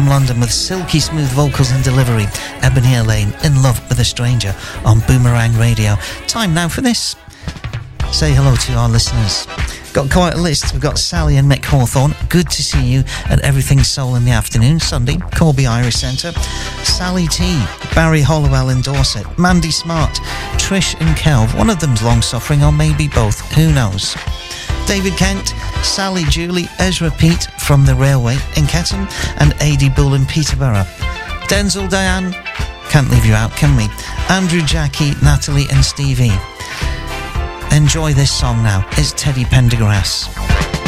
London with silky smooth vocals and delivery. Ebony Lane, In Love with a Stranger on Boomerang Radio. Time now for this. Say hello to our listeners. Got quite a list. We've got Sally and Mick Hawthorne. Good to see you at Everything Soul in the afternoon, Sunday, Corby Irish Centre. Sally T, Barry Hollowell in Dorset, Mandy Smart, Trish and Kelv. One of them's long-suffering, or maybe both. Who knows? David Kent, Sally Julie, Ezra Pete from the Railway in Ketton, and A.D. Bull in Peterborough. Denzel Diane, can't leave you out, can we? Andrew, Jackie, Natalie and Stevie. Enjoy this song now. It's Teddy Pendergrass.